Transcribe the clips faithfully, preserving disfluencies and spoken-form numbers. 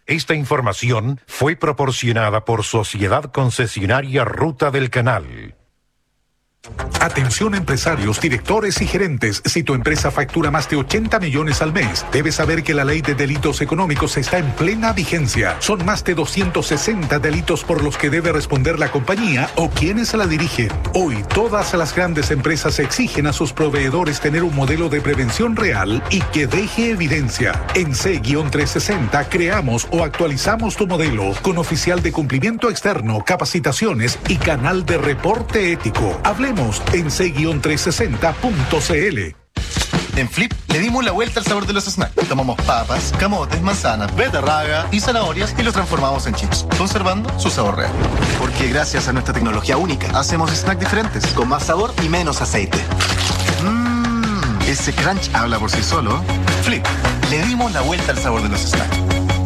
Esta información fue proporcionada por Sociedad Concesionaria Ruta del Canal. Atención empresarios, directores y gerentes. Si tu empresa factura más de ochenta millones al mes, debes saber que la ley de delitos económicos está en plena vigencia. Son más de doscientos sesenta delitos por los que debe responder la compañía o quienes la dirigen. Hoy, todas las grandes empresas exigen a sus proveedores tener un modelo de prevención real y que deje evidencia. En C trescientos sesenta creamos o actualizamos tu modelo con oficial de cumplimiento externo, capacitaciones y canal de reporte ético. Hablemos en C trescientos sesenta punto c l. En Flip le dimos la vuelta al sabor de los snacks. Tomamos papas, camotes, manzanas, beterraga y zanahorias y los transformamos en chips, conservando su sabor real. Porque gracias a nuestra tecnología única, hacemos snacks diferentes, con más sabor y menos aceite. Mmm, ese crunch habla por sí solo. Flip, le dimos la vuelta al sabor de los snacks.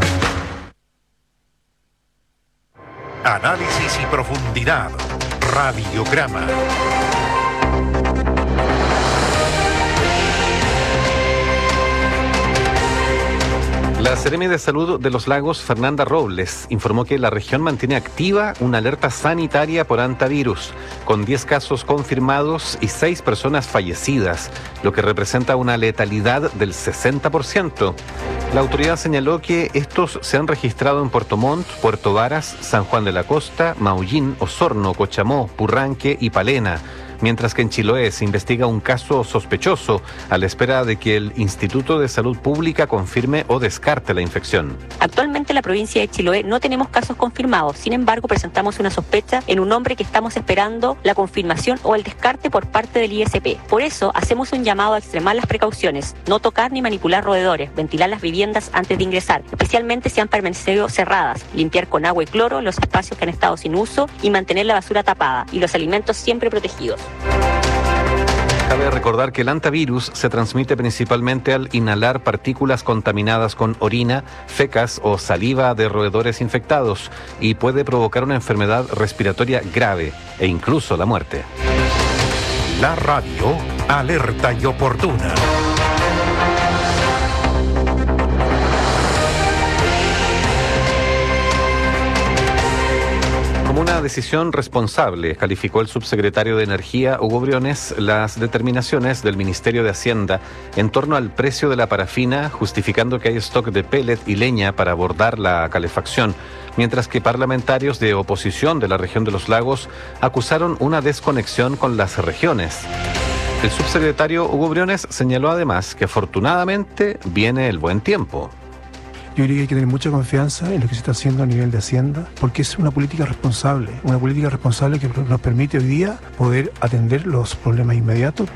Análisis y profundidad. Radiograma. La Seremi de Salud de los Lagos, Fernanda Robles, informó que la región mantiene activa una alerta sanitaria por hantavirus, con diez casos confirmados y seis personas fallecidas, lo que representa una letalidad del sesenta por ciento. La autoridad señaló que estos se han registrado en Puerto Montt, Puerto Varas, San Juan de la Costa, Maullín, Osorno, Cochamó, Purranque y Palena, mientras que en Chiloé se investiga un caso sospechoso a la espera de que el Instituto de Salud Pública confirme o descarte la infección. Actualmente en la provincia de Chiloé no tenemos casos confirmados, sin embargo presentamos una sospecha en un hombre que estamos esperando la confirmación o el descarte por parte del I S P. Por eso hacemos un llamado a extremar las precauciones, no tocar ni manipular roedores, ventilar las viviendas antes de ingresar, especialmente si han permanecido cerradas, limpiar con agua y cloro los espacios que han estado sin uso y mantener la basura tapada y los alimentos siempre protegidos. Cabe recordar que el hantavirus se transmite principalmente al inhalar partículas contaminadas con orina, fecas o saliva de roedores infectados y puede provocar una enfermedad respiratoria grave e incluso la muerte. La radio, alerta y oportuna. Una decisión responsable, calificó el subsecretario de Energía, Hugo Briones, las determinaciones del Ministerio de Hacienda en torno al precio de la parafina, justificando que hay stock de pellet y leña para abordar la calefacción, mientras que parlamentarios de oposición de la región de los lagos acusaron una desconexión con las regiones. El subsecretario Hugo Briones señaló además que afortunadamente viene el buen tiempo. Yo creo que hay que tener mucha confianza en lo que se está haciendo a nivel de Hacienda, porque es una política responsable, una política responsable que nos permite hoy día poder atender los problemas inmediatos.